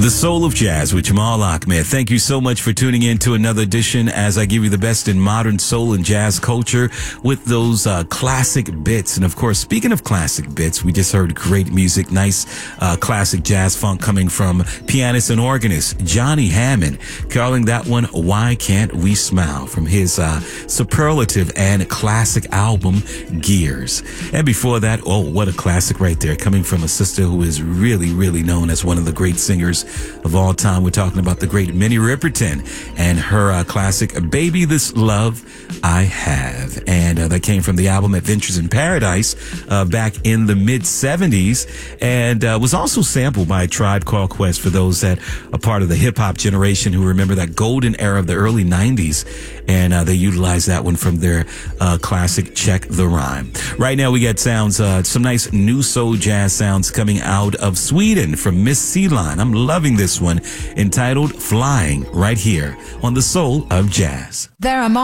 The Soul of Jazz with Jamal Ahmed. Thank you so much for tuning in to another edition as I give you the best in modern soul and jazz culture with those classic bits. And of course, speaking of classic bits, we just heard great music, nice classic jazz funk coming from pianist and organist Johnny Hammond, calling that one Why Can't We Smile from his superlative and classic album Gears. And before that, oh, what a classic right there, coming from a sister who is really, really known as one of the great singers of all time. We're talking about the great Minnie Riperton and her classic Baby This Love I Have. And that came from the album Adventures in Paradise back in the mid-70s, and was also sampled by Tribe Called Quest for those that are part of the hip-hop generation who remember that golden era of the early 90s. And they utilized that one from their classic Check the Rhyme. Right now we got sounds, some nice new soul jazz sounds coming out of Sweden from Miss C-Line. I'm loving this one, entitled Flying, right here on The Soul of Jazz. There are